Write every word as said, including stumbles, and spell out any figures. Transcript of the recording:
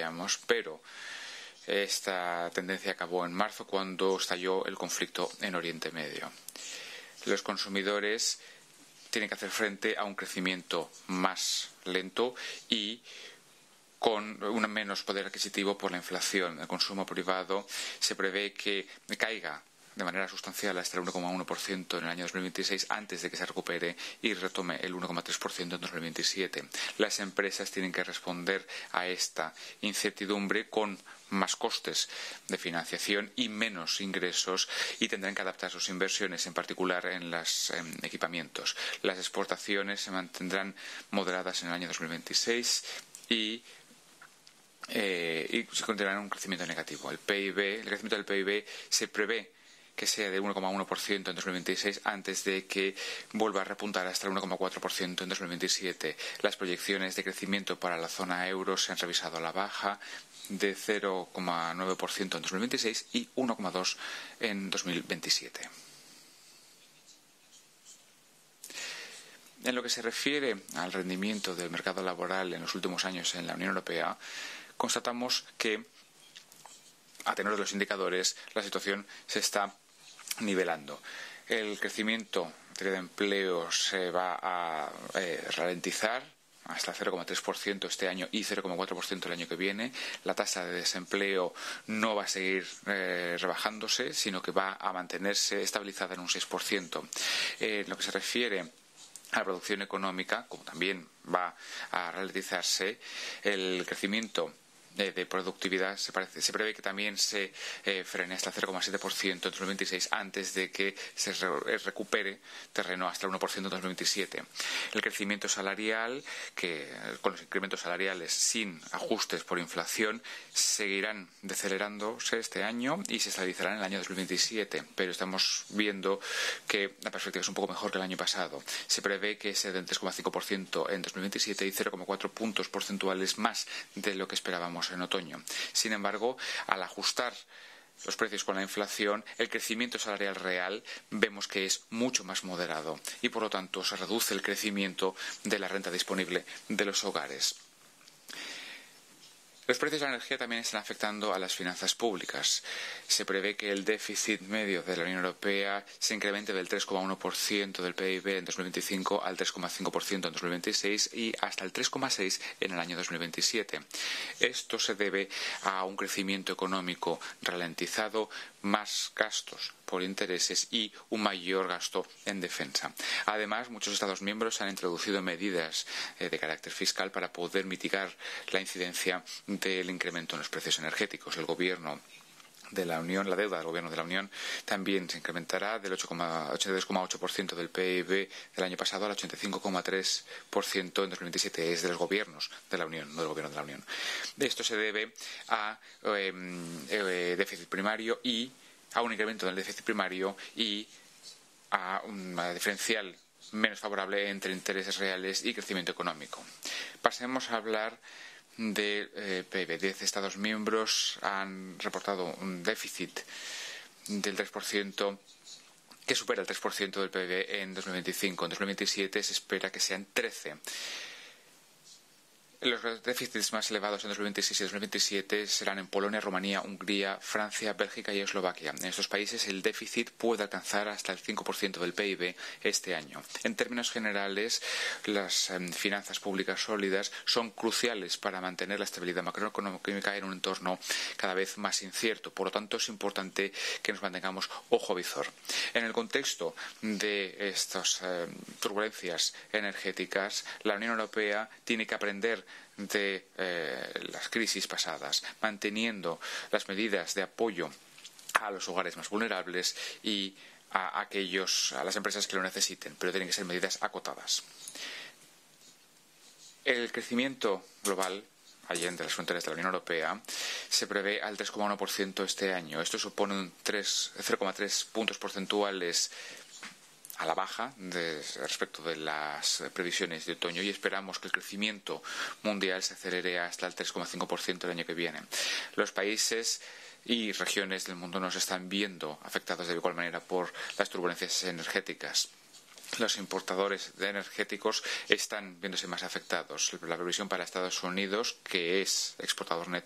temíamos, pero esta tendencia acabó en marzo cuando estalló el conflicto en Oriente Medio. Los consumidores tienen que hacer frente a un crecimiento más lento y con un menos poder adquisitivo por la inflación. El consumo privado se prevé que caiga de manera sustancial hasta el uno coma uno por ciento en el año dos mil veintiséis antes de que se recupere y retome el uno coma tres por ciento en dos mil veintisiete. Las empresas tienen que responder a esta incertidumbre con más costes de financiación y menos ingresos y tendrán que adaptar sus inversiones, en particular en los eh, equipamientos. Las exportaciones se mantendrán moderadas en el año dos mil veintiséis y Eh, y se continuará en un crecimiento negativo. El P I B, el crecimiento del P I B se prevé que sea de uno coma uno por ciento en dos mil veintiséis antes de que vuelva a repuntar hasta el uno coma cuatro por ciento en dos mil veintisiete. Las proyecciones de crecimiento para la zona euro se han revisado a la baja de cero coma nueve por ciento en dos mil veintiséis y uno coma dos por ciento en dos mil veintisiete. En lo que se refiere al rendimiento del mercado laboral en los últimos años en la Unión Europea, constatamos que, a tenor de los indicadores, la situación se está nivelando. El crecimiento de empleo se va a eh, ralentizar hasta cero coma tres por ciento este año y cero coma cuatro por ciento el año que viene. La tasa de desempleo no va a seguir eh, rebajándose, sino que va a mantenerse estabilizada en un seis por ciento. Eh, en lo que se refiere a la producción económica, como también va a ralentizarse, el crecimiento de, de productividad se, parece, se prevé que también se eh, frene hasta el cero coma siete por ciento en dos mil veintiséis antes de que se re, recupere terreno hasta el uno por ciento en dos mil veintisiete. El crecimiento salarial, que con los incrementos salariales sin ajustes por inflación, seguirán decelerándose este año y se estabilizarán en el año dos mil veintisiete, pero estamos viendo que la perspectiva es un poco mejor que el año pasado. Se prevé que sea del tres coma cinco por ciento en dos mil veintisiete y cero coma cuatro puntos porcentuales más de lo que esperábamos en otoño. Sin embargo, al ajustar los precios con la inflación, el crecimiento salarial real vemos que es mucho más moderado y, por lo tanto, se reduce el crecimiento de la renta disponible de los hogares. Los precios de la energía también están afectando a las finanzas públicas. Se prevé que el déficit medio de la Unión Europea se incremente del tres coma uno por ciento del P I B en dos mil veinticinco al tres coma cinco por ciento en dos mil veintiséis y hasta el tres coma seis por ciento en el año dos mil veintisiete. Esto se debe a un crecimiento económico ralentizado, más gastos por intereses y un mayor gasto en defensa. Además, muchos Estados miembros han introducido medidas eh, de carácter fiscal para poder mitigar la incidencia del incremento en los precios energéticos. El Gobierno de la Unión, la deuda del Gobierno de la Unión también se incrementará del ochenta y dos coma ocho por ciento del P I B del año pasado al ochenta y cinco coma tres por ciento en dos mil veintisiete. Es de los gobiernos de la Unión, no del Gobierno de la Unión. Esto se debe a eh, eh, déficit primario y a un incremento del déficit primario y a una diferencial menos favorable entre intereses reales y crecimiento económico. Pasemos a hablar de eh, P I B. Diez Estados miembros han reportado un déficit del tres por ciento que supera el tres por ciento del P I B en dos mil veinticinco. En dos mil veintisiete se espera que sean trece. Los déficits más elevados en dos mil veintiséis y dos mil veintisiete serán en Polonia, Rumanía, Hungría, Francia, Bélgica y Eslovaquia. En estos países el déficit puede alcanzar hasta el cinco por ciento del P I B este año. En términos generales, las eh, finanzas públicas sólidas son cruciales para mantener la estabilidad macroeconómica en un entorno cada vez más incierto. Por lo tanto, es importante que nos mantengamos ojo visor. En el contexto de estas eh, turbulencias energéticas, la Unión Europea tiene que aprender de eh, las crisis pasadas, manteniendo las medidas de apoyo a los hogares más vulnerables y a aquellos, a las empresas que lo necesiten, pero tienen que ser medidas acotadas. El crecimiento global allende las fronteras de la Unión Europea se prevé al tres coma uno por ciento este año. Esto supone un cero coma tres puntos porcentuales a la baja de, respecto de las previsiones de otoño y esperamos que el crecimiento mundial se acelere hasta el tres coma cinco por ciento el año que viene. Los países y regiones del mundo nos están viendo afectados de igual manera por las turbulencias energéticas. Los importadores de energéticos están viéndose más afectados. La previsión para Estados Unidos, que es exportador net